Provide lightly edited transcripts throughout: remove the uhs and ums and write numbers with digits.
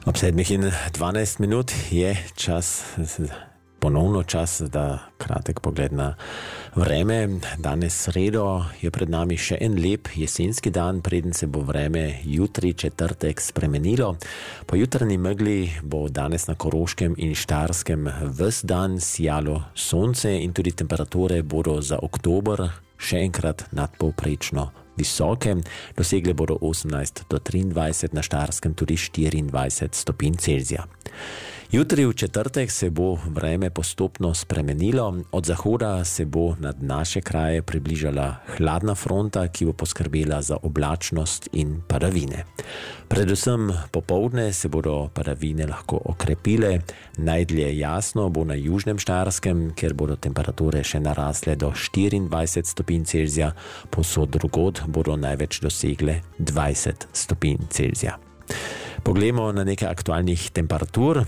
Ob 7:12 minut je čas, ponovno čas, da kratek pogled na vreme. Danes sredo je pred nami še en lep jesenski dan, preden se bo vreme jutri četrtek spremenilo. Po jutranji megli bo danes na Koroškem in Štajerskem ves dan sijalo sonce in tudi temperature bodo za oktober še enkrat nadpovprečno visoke. Dosegle bodo 18 do 23, na Štajerskem tudi 24 stopinj Celzija. Jutri v četrtek se bo vreme postopno spremenilo. Od zahoda se bo nad naše kraje približala hladna fronta, ki bo poskrbela za oblačnost in padavine. Predvsem popoldne se bodo padavine lahko okrepile. Najdlje jasno bo na južnem Štajerskem, kjer bodo temperature še narasle do 24 stopinj Celzija, povsod drugod bodo največ dosegle 20 stopinj Celzija. Poglejmo na nekaj aktualnih temperatur.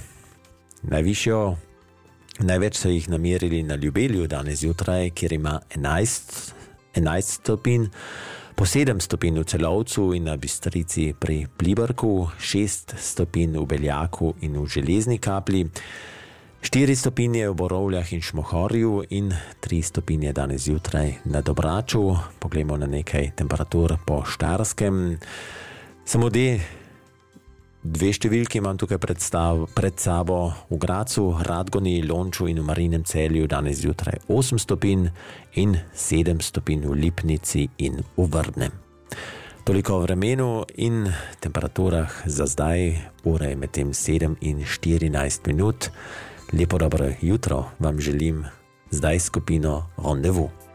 Največ so jih namerili na Ljubelju danes zjutraj, kjer ima 11 stopinj, po 7 stopinj v Celovcu in na Bistrici pri Pliberku, 6 stopinj v Beljaku in v Železni Kapli, 4 stopinje v Borovljah in Šmohorju in 3 stopinje danes zjutraj na Dobraču. Poglejmo na nekaj temperatur po Štajerskem. Samo dve številki imam tukaj pred sabo. V Gracu, Radgoni, Lonču in v Marinem Celju danes zjutraj 8 stopinj in 7 stopinj v Lipnici in v Vrdnem. Toliko o vremenu in temperaturah za zdaj. Ura je med tem 7 in 14 minut. Lepo dobro jutro vam želim zdaj skupino Rendezvous.